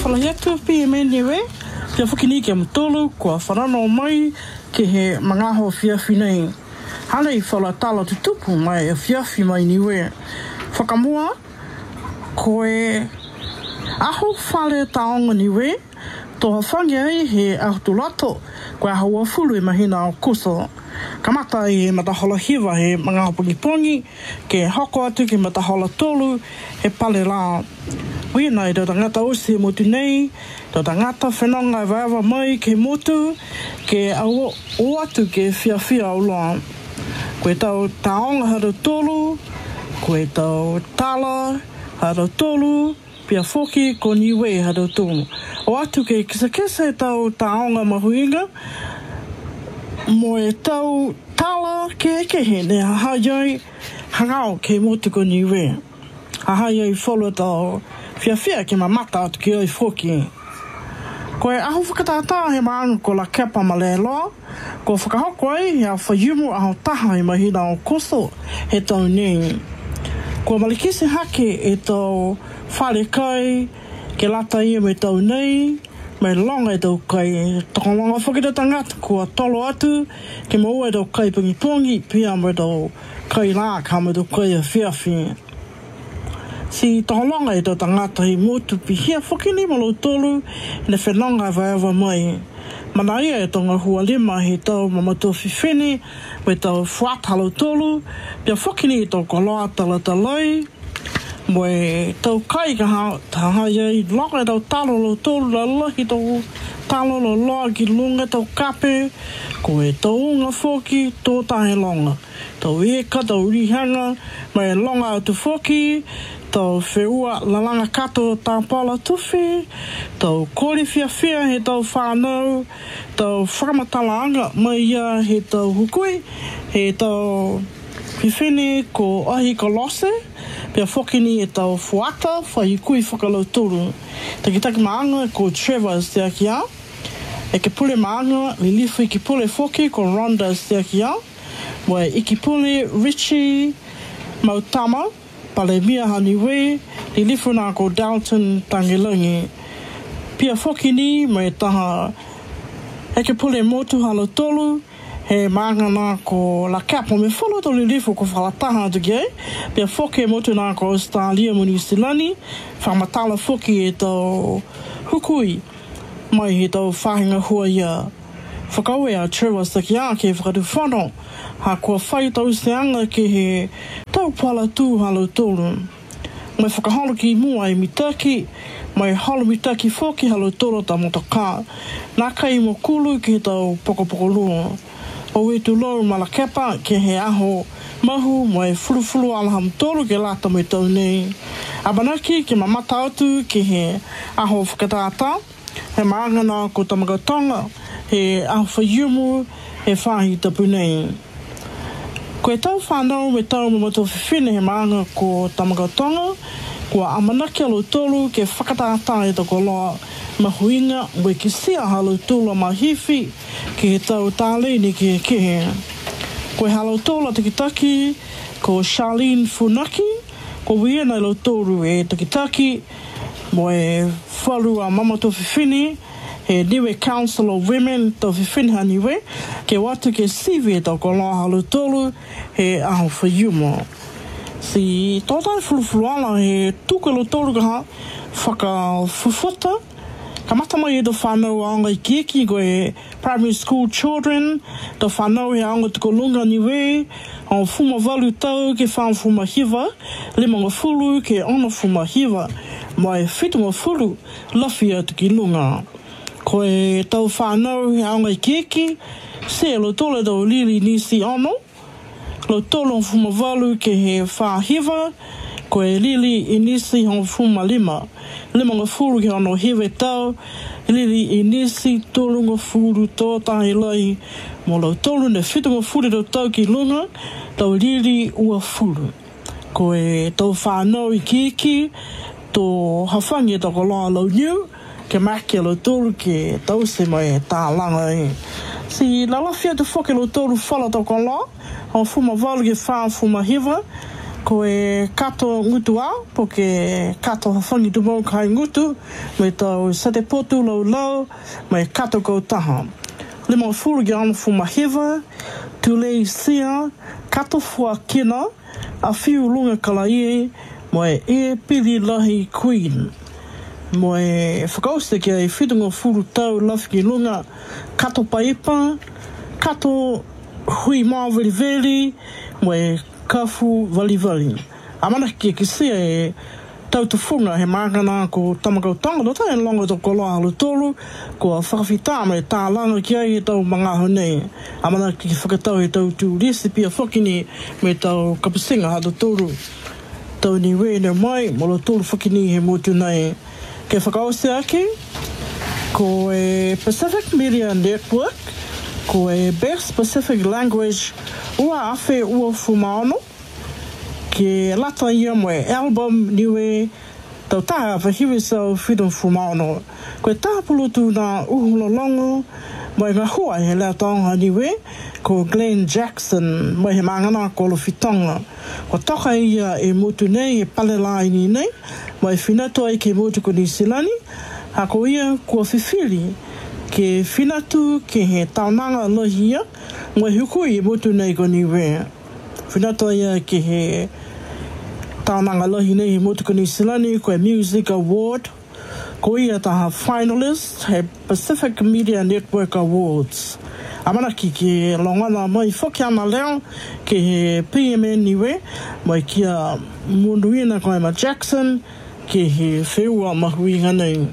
whalahiatu pi me niwe, pia whakini ke mtolu kua whanano mai ke he mangaho whiawhi nei. Hanei whalatala tutupu mai e whiawhi mai niwe. Whakamua, koe aho whale taonga niwe, toha whangi ai he ahutulato, koe aho wafulu e mahina o kuso. Kamata i he matahola hiwa he mangaho pongi, ke hoko atu ke matahola tolu he pale la. Wina i tangata osi motu nei, tangata whenonga waewa mai ke motu, ke au o atu ke whiawhia o loa. Koe tau taonga hara tolu, koe tau tala hara tolu, pia whoki ko niwe hara tolu. O atu ke kisa tau taonga mahuinga, mo e tau tala ke ekehe ne hahaiai hangao ke motu ko niwe. Hahaiai wholo tau whiawhia ke mamata atu ki oi whoki. Koe aho whakatata he maanga ko la kepa ma le loa, ko whakahoko ai he a whaiumu aho taha i mahina o koso he tau nei. Ko malikisi hake e tau whare kai, ke lata ia me tau nei, me longa e tau kai. Tokonga whakita tangata kua tolo atu, ke maua e tau kai pongi, pia me tau kai la ka me tau kai a whiawhi. Si toholonga e tau tangata i motu pi hia whakini malo tolu ne whenonga waewa mai. Mana ia e tonga hua lima he tau mamatua whiwhene, me tau whuatalo tolu, pia whakini e tau koloa talatalai, mo e tau kai ka tahai ai, loka e tau talo lo tolu la lahi tau talo lo loa ki lunga tau kape, ko e tau unga whoki tō tahe longa. Tau eka, tau rihanga, mai longa atu whoki, tau wheua lalanga kato tāpala tuwhi, tau kori whiawhia he tau whānau, tau whakamatalaanga mai ia he tau hukui, he tau whiwhene ko ahi kolose, pia whokini e tau whuata, whahikui whakalauturu. Taki maanga ko Trevor Stiakia, e ke pule maanga lilifu i ki pule whoki ko Rhonda Stiakia, mo e iki pule Richie Mautama, pale mia haniwe, li lifu nā ko Dalton Tangilangi. Pia whokini me taha eke pule motu halo tolu, he maanga nā ko la kapo me wholo to li lifu ko whalataha atu ki ei. Pia whoki motu nā ko Australia mo New Zealand, whamatala whoki e tau hukui, mai he tau whahinga hua ia. Whakaue a Trevor Stiakia ke whakatu whano, ha kua whai tau seanga ke he tau pala tū halo tolu. Mai whakaholo ki mua i mitaki, mai holo mitaki whoki halo tolu ta motoka. Nā kai mo kulu ki he tau pokopoko lua. O e tu lau malakepa ke he aho mahu mai fulu alaham tolu ke lata mai tau nei. Abanaki ke mamata atu ke he aho whakatata, he maangana ko Tamagatonga, he aho whaiumu, he whahi tapu nei. Ko e tau whanau me tau mamatua whiwhine he maanga ko Tamagatonga, kua amanaki alo tolu ke whakatata e tako loa mahuinga we ki sia halo tolu mahiwhi ki he tau tāleni ki he kehe. Ko e halo tolu takitaki ko Charlene Funaki, ko wiena alo tolu e takitaki, mo e whalu a mamatua whiwhine, he niwe Council of Women tau whiwhine ha niwe, ke watu ke siwe tau ko loa halo tolu, he aho whaiumo. Si tōtai fulufuruala he tūkelo tōru kaha whakawhuwhuta. Ka mata mai e tō whanau aonga i kieki ko e primary school children, tō whanau he aonga tuko lunga niwe, o fuma walu tau ke whāng fuma hiwa, limanga fulu ke ona fuma hiwa, mai whitunga fulu lafi atu ki lunga. Ko e tau whanau he aonga i kieki, se lo tole tau lili nisi ono, lo tolo fuma walu ke he whahiwa, ko e lili inisi hon fuma lima. Limanga furu ke ono hewe tau, lili inisi tolunga furu tō tahi lai, mo lo tolu ne whitunga furu tō tau ki lunga, tau lili ua furu. Ko e tau whanau i kieki, tō hawhangi e tako loa lau niu, ke maki lo tolu ke tau se mai tā langa e. Si lalawhia te whoke lo tolu whala tako loa, o fuma walu ke wha fuma hiwa, Ko e kato ngutu au, po ke kato hawhangi tu mau kai ngutu, me tau sate potu lau lau, me kato kou taha. Lima furu ki anu fu mahewa, tulei sia, kato fua kina, a whiu lunga kalaie, mo e pili lahi queen. Mo e whakauste ki ai whitunga furu tau lafi ki lunga, kato paipa, kato hui maa veli veli, mo e kafu vali vali. Amana ki sia e tau tu funga he māngana ko tamakau tanga, no tai longa to koloa halu tolu, ko a whakawhita me tā langa ki ai e tau mga honei. Amana ki whakatau he tau tu recipe a whakini me tau kapasinga halu tolu. Tau ni wēne mai, mo tolu whakini he motu nei. Ke whakaose ake, ko e Pacific Media Network, ko e Best Pacific Language ua awhi ua fumaono, ke lata ia mo e album niwe tau taha whahiwe sau whidum fumaono. Ko e tāpulu tu nā uhulolongo, mo e ngā hua he lea taonga niwe, ko Glenn Jackson, mo he mangana ko lo fitonga. Ko toka ia e motu nei, e pale laini nei, mo e whinato ai ke motu ko New Zealand, hako ia kua whiwhiri, ke whinatu ke he taonanga lohia, mo e hukui e motu nei ko niwe. Whinato ia ke he taonanga lohi nei he motu ko New Zealand, ko e Music Award, ko ia taha finalist, he Pacific Media Network Awards. Amana ki longana mai whoki ana leo, ke he PMN niwe, mai kia munuina ko Emma Jackson, ke he wheua mahui nganei.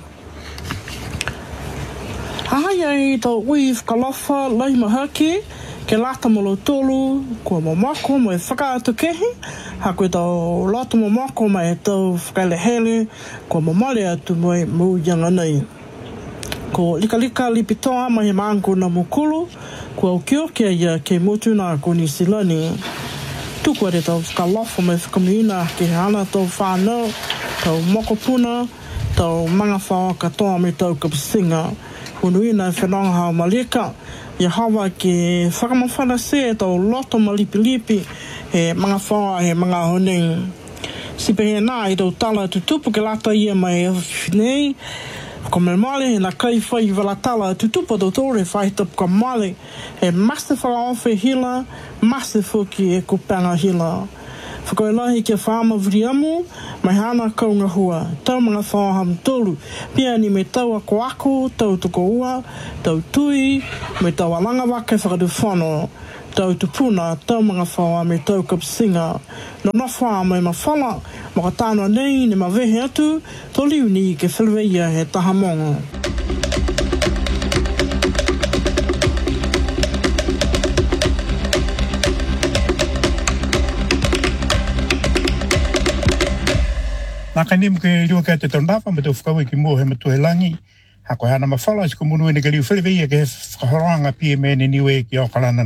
Ahai ai tau ui whakalofa lai mahake, ke lata molo tolu, kua mamako mo e whakaatu kehi, ha koe tau lata mamako mai e tau whakailehele, kua mamale atu mo e muyanga nei. Ko lika lipitoa mai he maango na mukulu, kua ukioke ia ke motu nā ko New Zealand. Tukua re tau whakalofa mai whakamuina ke hana tau whānau, tau mokopuna, tau manga whawa katoa me tau kapasinga. Unuina e whenonga hao malika, ia hawa ke whakamawhana se tau loto malipilipi he mga whawa he mga honei. Sipe he nā i tau tala tutupu ke lata ia mai whinei, ko me male he na kai whai wala tala tutupu tau tore whaitapu ka male, he mase whakaofe hila, mase whuki e kupanga hila. Whakaelahi ke whaama vriamu, mai hana kaunga hua, tau mga whaham tolu, pia ni me tau a koako, tau tuko ua, tau tui, me tau alanga wake whakadu whono, tau tupuna, tau mga whawa me tau kapasinga. No na whaa mai mawhala, maka tāna nei ne mawehe atu, to liuni ke whelweia he tahamonga. Nā kai nemu ke rua kai te taunawha me tau whakawe ki mō he matu he langi. Ha koe hana mawhala si ko munu e ne ka riu whelewea ke he whakahoronga PMN niwe ki Okalana.